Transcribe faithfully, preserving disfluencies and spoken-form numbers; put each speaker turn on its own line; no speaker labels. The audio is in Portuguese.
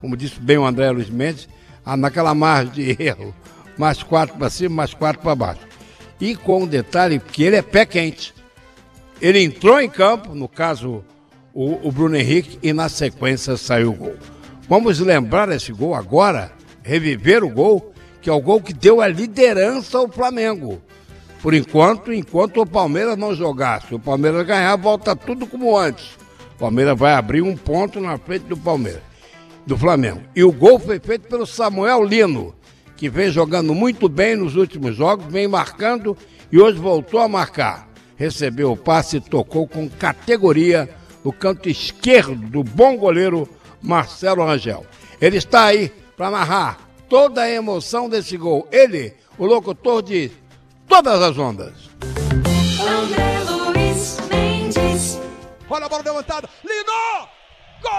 como disse bem o André Luiz Mendes, naquela margem de erro, mais quatro para cima, mais quatro para baixo. E com um detalhe que ele é pé quente. Ele entrou em campo, no caso o, o Bruno Henrique, e na sequência saiu o gol. Vamos lembrar esse gol agora, reviver o gol, que é o gol que deu a liderança ao Flamengo. Por enquanto, enquanto o Palmeiras não jogar, se o Palmeiras ganhar, volta tudo como antes. O Palmeiras vai abrir um ponto na frente do Palmeiras, do Flamengo. E o gol foi feito pelo Samuel Lino, que vem jogando muito bem nos últimos jogos, vem marcando e hoje voltou a marcar. Recebeu o passe e tocou com categoria no canto esquerdo do bom goleiro Marcelo Rangel. Ele está aí para narrar toda a emoção desse gol. Ele, o locutor de todas as ondas.
André Luiz Mendes.
Olha a bola levantada.